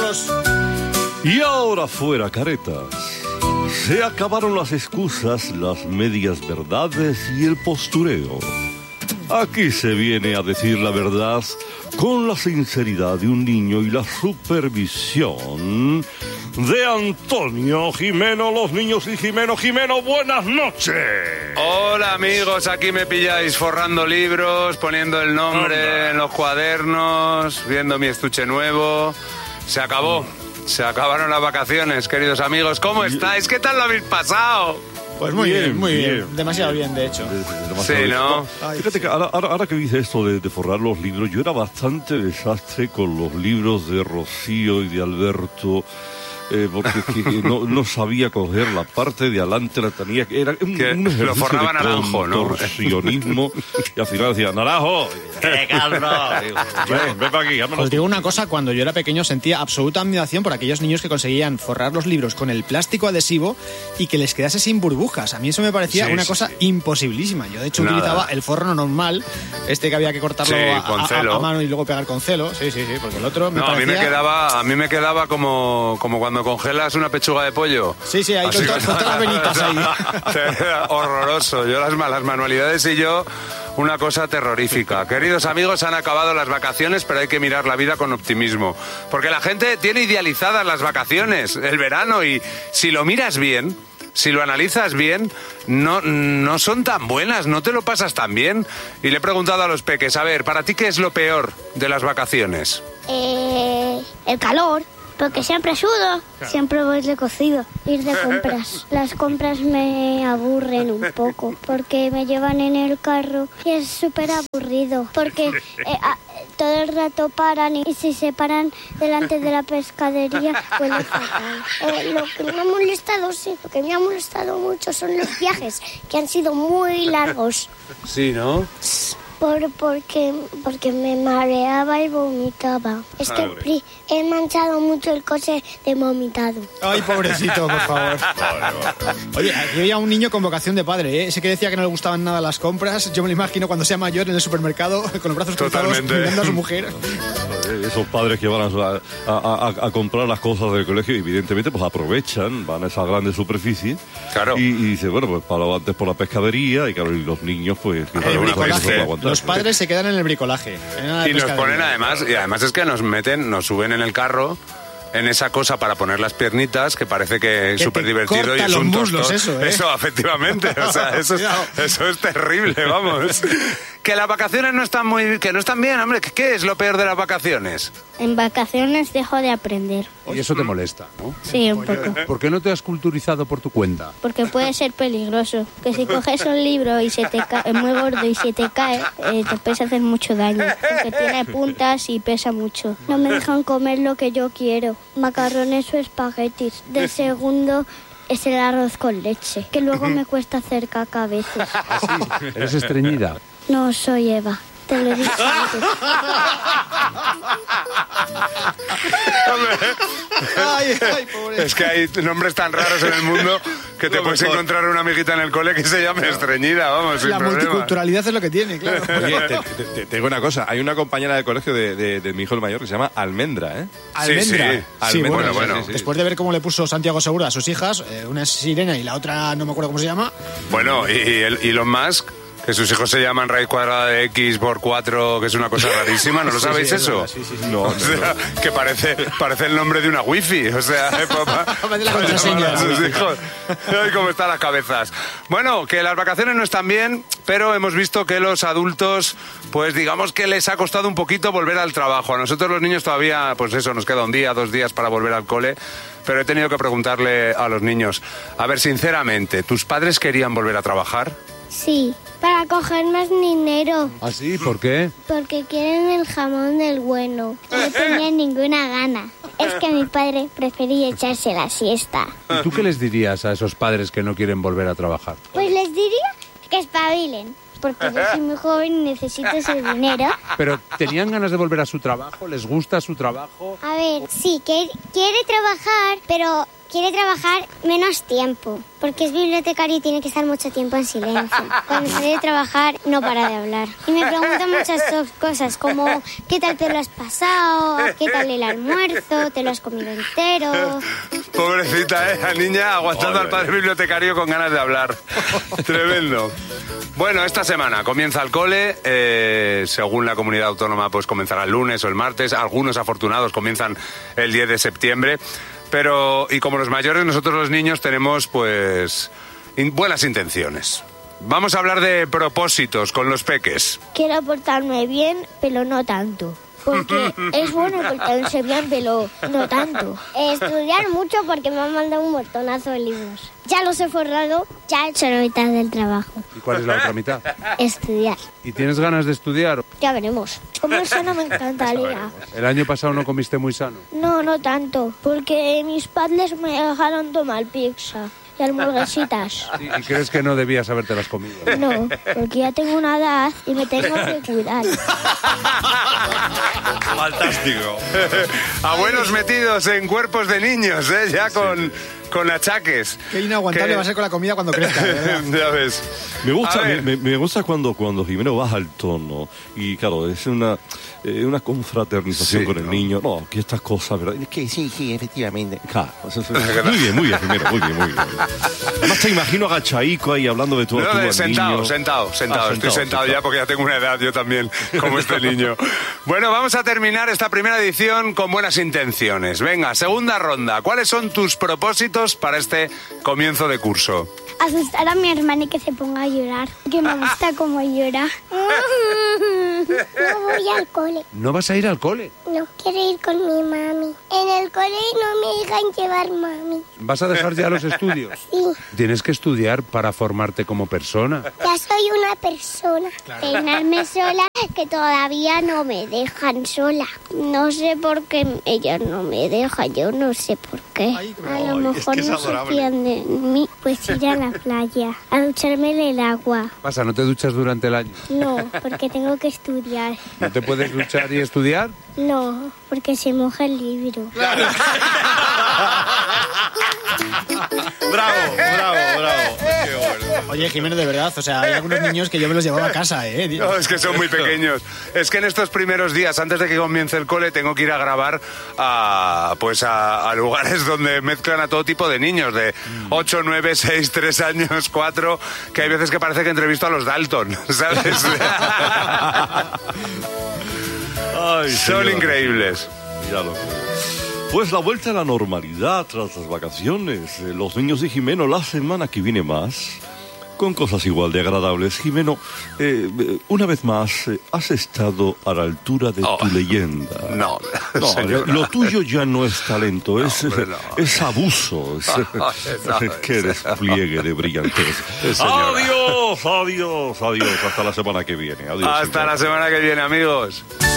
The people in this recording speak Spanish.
amigos. Y ahora fuera caretas. Se acabaron las excusas, las medias verdades y el postureo. Aquí se viene a decir la verdad con la sinceridad de un niño y la supervisión de Antonio Jimeno. Los niños y Jimeno. Jimeno, buenas noches. Hola amigos, aquí me pilláis forrando libros, poniendo el nombre en los cuadernos, viendo mi estuche nuevo. Se acabó, se acabaron las vacaciones, queridos amigos. ¿Cómo estáis? ¿Qué tal lo habéis pasado? Pues muy bien. Demasiado bien, de hecho. Sí, ¿no? Fíjate que ahora que dice esto de forrar los libros, yo era bastante desastre con los libros de Rocío y de Alberto. Porque no sabía coger la parte de adelante, la tenía que... Era un ejercicio lo forraba de Naranjo, ¿no? contorsionismo, y al final decía, Naranjo, ¡qué cabrón! Ven para aquí, vámonos. Os digo una cosa, cuando yo era pequeño sentía absoluta admiración por aquellos niños que conseguían forrar los libros con el plástico adhesivo y que les quedase sin burbujas. A mí eso me parecía una cosa imposibilísima. Yo de hecho utilizaba el forro normal, que había que cortarlo a mano y luego pegar con celo. Sí, porque el otro me parecía... A mí me quedaba como cuando congelas una pechuga de pollo. Sí, ahí con todas las venitas ahí. Horroroso. Yo las manualidades y yo, una cosa terrorífica. Queridos amigos, han acabado las vacaciones, pero hay que mirar la vida con optimismo. Porque la gente tiene idealizadas las vacaciones, el verano, y si lo miras bien, si lo analizas bien, no son tan buenas, no te lo pasas tan bien. Y le he preguntado a los peques, a ver, ¿para ti qué es lo peor de las vacaciones? El calor. Porque siempre sudo. Claro. Siempre voy de cocido. Ir de compras. Las compras me aburren un poco porque me llevan en el carro y es súper aburrido porque todo el rato paran y si se paran delante de la pescadería huele fatal. Lo que me ha molestado mucho son los viajes que han sido muy largos. Sí, ¿no? Porque me mareaba y vomitaba. Es que he manchado mucho el coche de vomitado. Ay, pobrecito, por favor. Oye, aquí había un niño con vocación de padre, ¿eh? Ese que decía que no le gustaban nada las compras. Yo me lo imagino cuando sea mayor en el supermercado con los brazos cruzados mirando a su mujer. Esos padres que van a comprar las cosas del colegio, evidentemente, pues aprovechan, van a esa grande superficie. Claro. Y dice, bueno, pues para antes por la pescadería y claro, y los niños, pues... El bricolaje. Los padres se quedan en el bricolaje. Y nos ponen además es que nos suben en el carro en esa cosa para poner las piernitas que parece que es súper divertido y es un tostón. Eso, efectivamente. O sea, eso es terrible, vamos. Que las vacaciones no están bien, hombre. ¿Qué es lo peor de las vacaciones? En vacaciones dejo de aprender. Y eso te molesta, ¿no? Sí, un poco. ¿Por qué no te has culturizado por tu cuenta? Porque puede ser peligroso. Que si coges un libro y se te cae, muy gordo y se te cae, te puedes hacer mucho daño. Porque tiene puntas y pesa mucho. No me dejan comer lo que yo quiero. Macarrones o espaguetis. De segundo es el arroz con leche. Que luego me cuesta hacer caca a veces. ¿Ah, sí? ¿Eres estreñida? No, soy Eva. Te lo he dicho antes. Ay, pobre. Es que hay nombres tan raros en el mundo que te puedes encontrar una amiguita en el cole que se llame estreñida, vamos, sin La problema. multiculturalidad es lo que tiene, claro. Oye, te digo una cosa. Hay una compañera de colegio de mi hijo el mayor que se llama Almendra, ¿eh? Almendra. Sí, bueno. Sí. Después de ver cómo le puso Santiago Segura a sus hijas, una es Sirena y la otra no me acuerdo cómo se llama. Bueno, y Elon Musk, que sus hijos se llaman raíz cuadrada de X por 4, que es una cosa rarísima, ¿no lo sabéis eso? Sí. No, o sea, que parece el nombre de una wifi, o sea, papá. La contraseña. A sus hijos. Ay, cómo están las cabezas. Bueno, que las vacaciones no están bien, pero hemos visto que los adultos, pues digamos que les ha costado un poquito volver al trabajo. A nosotros los niños todavía, pues eso, nos queda un día, 2 días para volver al cole, pero he tenido que preguntarle a los niños, a ver, sinceramente, ¿tus padres querían volver a trabajar? Sí, para coger más dinero. ¿Ah, sí? ¿Por qué? Porque quieren el jamón del bueno. No tenía ninguna gana. Es que mi padre prefería echarse la siesta. ¿Y tú qué les dirías a esos padres que no quieren volver a trabajar? Pues les diría que espabilen. Porque yo soy muy joven y necesito ese dinero. ¿Pero tenían ganas de volver a su trabajo? ¿Les gusta su trabajo? A ver, sí, que quiere trabajar, pero quiere trabajar menos tiempo, porque es bibliotecario y tiene que estar mucho tiempo en silencio. Cuando sale de trabajar no para de hablar. Y me pregunta muchas cosas, como ¿qué tal te lo has pasado? ¿Qué tal el almuerzo? ¿Te lo has comido entero? Pobrecita, la niña aguantando al padre bibliotecario con ganas de hablar. Tremendo. Bueno, esta semana comienza el cole, según la comunidad autónoma pues comenzará el lunes o el martes, algunos afortunados comienzan el 10 de septiembre, pero y como los mayores nosotros los niños tenemos pues buenas intenciones. Vamos a hablar de propósitos con los peques. Quiero portarme bien, pero no tanto. Porque es bueno portarse bien, pero no tanto. Estudiar mucho porque me han mandado un montonazo de libros. Ya los he forrado, ya he hecho la mitad del trabajo. ¿Y cuál es la otra mitad? Estudiar. ¿Y tienes ganas de estudiar? Ya veremos. Comer sano me encantaría. El año pasado no comiste muy sano. No, no tanto. Porque mis padres me dejaron tomar pizza y hamburguesitas. ¿Y crees que no debías habértelas comido? No, porque ya tengo una edad y me tengo que cuidar. Fantástico. Abuelos metidos en cuerpos de niños, ya con achaques. Qué inaguantable va a ser con la comida cuando crezca, ¿verdad? Ya ves. Me gusta cuando Jimeno baja el tono y claro, es una confraternización con el niño. No, que estas cosas, ¿verdad? Es que sí, efectivamente. Claro, muy bien, Jimeno, muy bien. Además te imagino agachaico ahí hablando de tu sentado. Estoy sentado ya porque ya tengo una edad yo también, como este niño. Bueno, vamos a terminar esta primera edición con buenas intenciones. Venga, segunda ronda. ¿Cuáles son tus propósitos para este comienzo de curso? Asustar a mi hermana y que se ponga a llorar. Que me gusta cómo llora. No voy al cole. ¿No vas a ir al cole? No quiero ir con mi mami. En el cole no me dejan llevar mami. ¿Vas a dejar ya los estudios? Sí. Tienes que estudiar para formarte como persona. Ya soy una persona. Peinarme sola, que todavía no me dejan sola. No sé por qué ella no me deja, yo no sé por qué. A lo mejor no se fían de mí. Pues ir a la playa, a ducharme en el agua. Pasa, ¿no te duchas durante el año? No, porque tengo que estudiar. ¿No te puedes duchar y estudiar? No, porque se moja el libro. Bravo. Qué bueno. Oye, Jimeno, de verdad, o sea, hay algunos niños que yo me los llevaba a casa, No, es que son muy pequeños. Es que en estos primeros días, antes de que comience el cole, tengo que ir a grabar a lugares donde mezclan a todo tipo de niños, de 8, 9, 6, 3 años, 4, que hay veces que parece que entrevisto a los Dalton, ¿sabes? Ay, son increíbles. Ya lo creo. Pues la vuelta a la normalidad tras las vacaciones. Los niños de Jimeno la semana que viene más, con cosas igual de agradables. Jimeno, una vez más, has estado a la altura de tu leyenda. No, lo tuyo ya no es talento, es abuso. Qué despliegue de brillantez. Adiós. Hasta la semana que viene. Adiós, hasta la semana que viene, amigos.